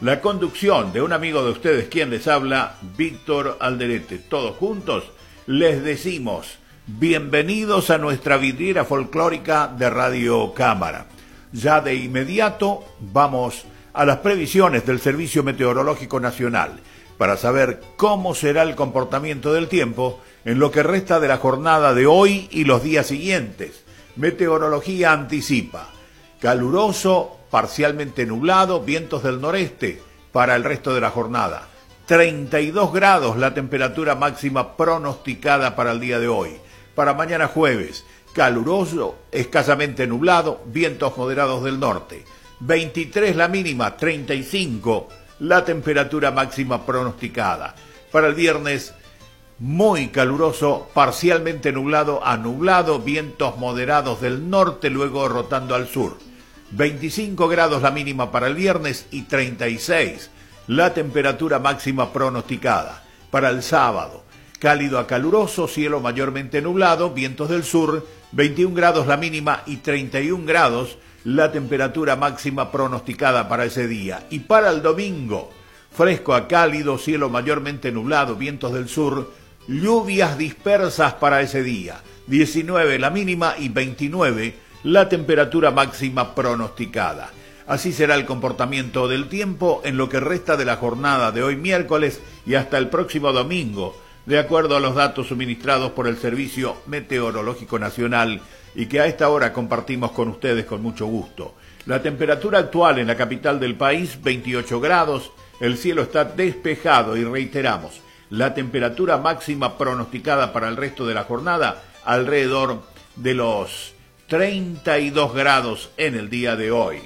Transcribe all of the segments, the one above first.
La conducción de un amigo de ustedes, quien les habla, Víctor Alderete. Todos juntos les decimos bienvenidos a nuestra vidriera folclórica de Radio Cámara. Ya de inmediato vamos a las previsiones del Servicio Meteorológico Nacional para saber cómo será el comportamiento del tiempo en lo que resta de la jornada de hoy y los días siguientes. Meteorología anticipa caluroso, parcialmente nublado, vientos del noreste para el resto de la jornada. 32 grados la temperatura máxima pronosticada para el día de hoy. Para mañana jueves, caluroso, escasamente nublado, vientos moderados del norte. 23 la mínima, 35 la temperatura máxima pronosticada. Para el viernes, muy caluroso, parcialmente nublado a nublado, vientos moderados del norte, luego rotando al sur. 25 grados la mínima para el viernes y 36 la temperatura máxima pronosticada. Para el sábado, cálido a caluroso, cielo mayormente nublado, vientos del sur, 21 grados la mínima y 31 grados la temperatura máxima pronosticada para ese día. Y para el domingo, fresco a cálido, cielo mayormente nublado, vientos del sur, lluvias dispersas para ese día. 19 la mínima y 29 la temperatura máxima pronosticada. Así será el comportamiento del tiempo en lo que resta de la jornada de hoy miércoles y hasta el próximo domingo, de acuerdo a los datos suministrados por el Servicio Meteorológico Nacional y que a esta hora compartimos con ustedes con mucho gusto. La temperatura actual en la capital del país, 28 grados, el cielo está despejado y reiteramos, la temperatura máxima pronosticada para el resto de la jornada alrededor de los 32 grados en el día de hoy.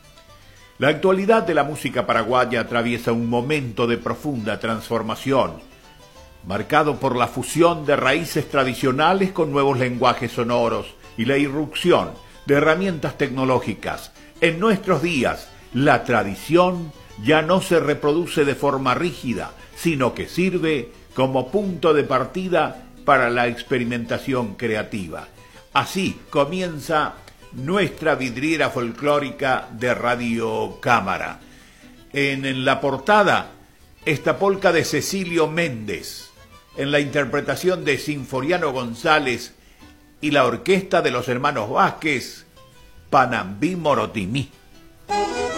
La actualidad de la música paraguaya atraviesa un momento de profunda transformación, marcado por la fusión de raíces tradicionales con nuevos lenguajes sonoros y la irrupción de herramientas tecnológicas. En nuestros días, la tradición ya no se reproduce de forma rígida, sino que sirve como punto de partida para la experimentación creativa. Así comienza nuestra vidriera folclórica de Radio Cámara. En la portada, esta polca de Cecilio Méndez, en la interpretación de Sinforiano González y la orquesta de los hermanos Vázquez, Panambí Morotimí.